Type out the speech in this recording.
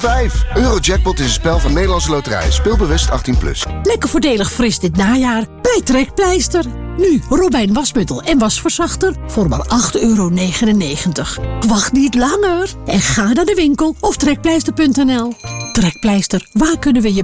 5. Eurojackpot is een spel van Nederlandse Loterij. Speelbewust 18+. Lekker voordelig fris dit najaar bij Trekpleister. Nu Robijn wasmiddel en wasverzachter voor maar €8,99. Wacht niet langer en ga naar de winkel of trekpleister.nl. Trekpleister, waar kunnen we je